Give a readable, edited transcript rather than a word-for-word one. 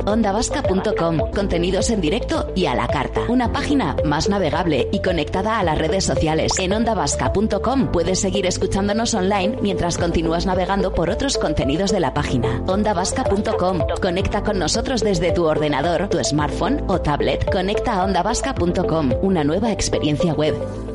ondavasca.com, contenidos en directo y a la carta. Una página más navegable y conectada a las redes sociales. En ondavasca.com puedes seguir escuchándonos online mientras continúas navegando por otros contenidos de la página. ondavasca.com. Conecta con nosotros desde tu ordenador, tu smartphone o tablet. Conecta a ondavasca.com, una nueva experiencia web.